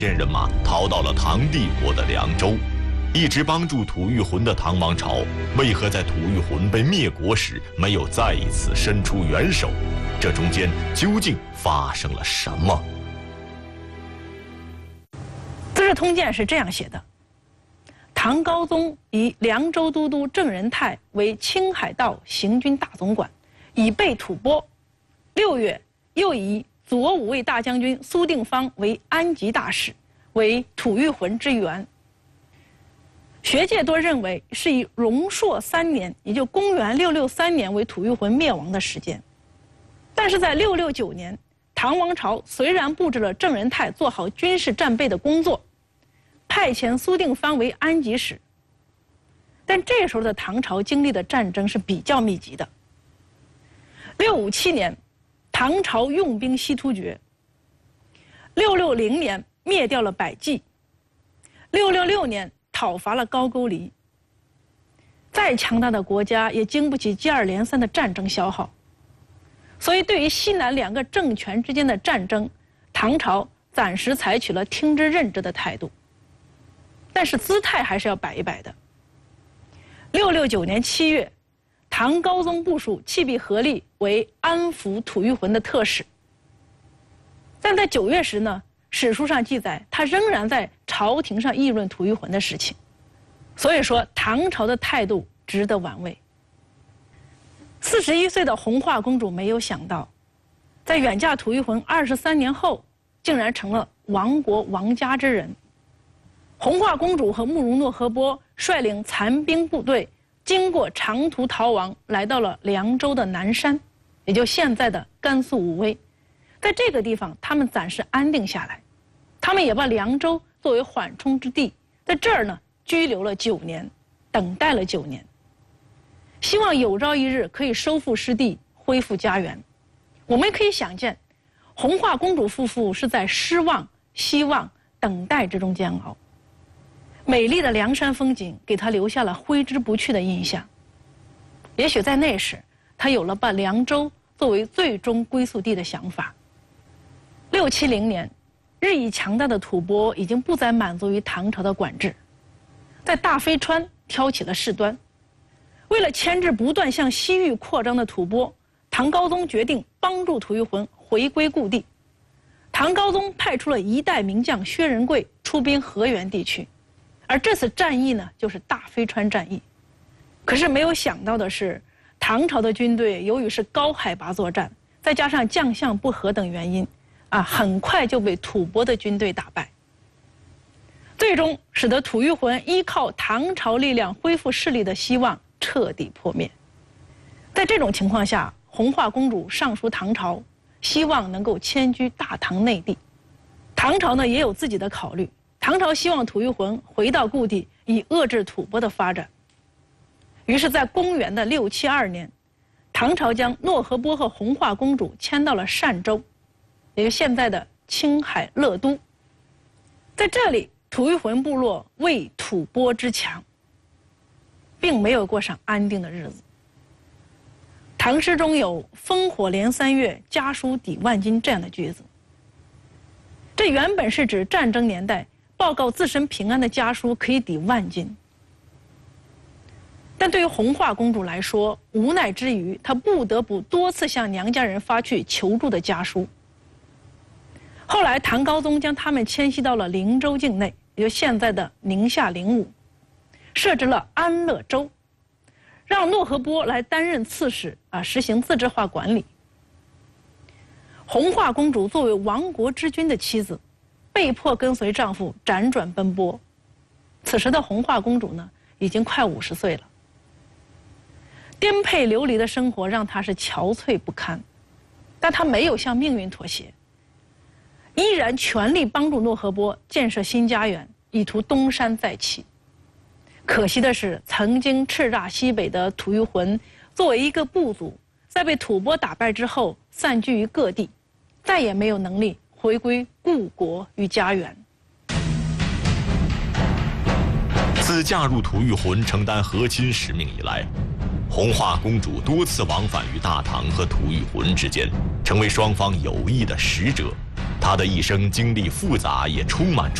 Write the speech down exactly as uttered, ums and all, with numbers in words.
线人马逃到了唐帝国的凉州。一直帮助吐谷浑的唐王朝，为何在吐谷浑被灭国时没有再一次伸出援手？这中间究竟发生了什么？ 《资治通鉴》是这样写的：唐高宗以凉州都督郑仁泰为青海道行军大总管，以备吐蕃。六月，又以左武卫大将军苏定方为安吉大使，为吐谷浑之援。学界多认为是以荣朔三年，也就公元六六三年为吐谷浑灭亡的时间。但是在六六九年，唐王朝虽然布置了郑仁泰做好军事战备的工作，派遣苏定方为安吉使，但这时候的唐朝经历的战争是比较密集的。六五七年，唐朝用兵西突厥；六六零年灭掉了百济；六六六年讨伐了高句丽。再强大的国家也经不起接二连三的战争消耗，所以对于西南两个政权之间的战争，唐朝暂时采取了听之任之的态度，但是姿态还是要摆一摆的。六六九年七月，唐高宗部署弃必合力为安抚吐谷浑的特使，但在九月时呢，史书上记载他仍然在朝廷上议论吐谷浑的事情，所以说唐朝的态度值得玩味。四十一岁的弘化公主没有想到，在远嫁吐谷浑二十三年后，竟然成了亡国亡家之人。弘化公主和慕容诺河波率领残兵部队，经过长途逃亡，来到了凉州的南山，也就现在的甘肃武威。在这个地方，他们暂时安定下来。他们也把凉州作为缓冲之地，在这儿呢居留了九年，等待了九年，希望有朝一日可以收复失地，恢复家园。我们可以想见，弘化公主夫妇是在失望、希望、等待之中煎熬。美丽的凉山风景给她留下了挥之不去的印象。也许在那时，她有了把凉州作为最终归宿地的想法。六七零年，日益强大的吐蕃已经不再满足于唐朝的管制，在大非川挑起了事端。为了牵制不断向西域扩张的吐蕃，唐高宗决定帮助吐谷浑回归故地。唐高宗派出了一代名将薛仁贵出兵河源地区，而这次战役呢，就是大非川战役。可是没有想到的是，唐朝的军队由于是高海拔作战，再加上将相不和等原因，啊，很快就被吐蕃的军队打败，最终使得吐谷浑依靠唐朝力量恢复势力的希望彻底破灭。在这种情况下，弘化公主上书唐朝，希望能够迁居大唐内地。唐朝呢也有自己的考虑，唐朝希望吐谷浑回到故地，以遏制吐蕃的发展。于是在公元的六七二年，唐朝将诺河波和弘化公主迁到了善州，也就是现在的青海乐都。在这里，吐谷浑部落为吐蕃之强，并没有过上安定的日子。唐诗中有“烽火连三月，家书抵万金”这样的句子，这原本是指战争年代报告自身平安的家书可以抵万金。但对于弘化公主来说，无奈之余，她不得不多次向娘家人发去求助的家书。后来，唐高宗将他们迁徙到了灵州境内，也就是现在的宁夏灵武，设置了安乐州，让诺河波来担任刺史啊，实行自治化管理。弘化公主作为亡国之君的妻子，被迫跟随丈夫辗转奔波。此时的弘化公主呢，已经快五十岁了。颠沛流离的生活让她是憔悴不堪，但她没有向命运妥协，依然全力帮助诺河波建设新家园，以图东山再起。可惜的是，曾经叱咤西北的吐谷浑作为一个部族，在被吐蕃打败之后散居于各地，再也没有能力回归故国与家园。 自嫁入吐谷浑承担和亲使命以来，弘化公主多次往返于大唐和吐谷浑之间，成为双方友谊的使者。 他的一生经历复杂，也充满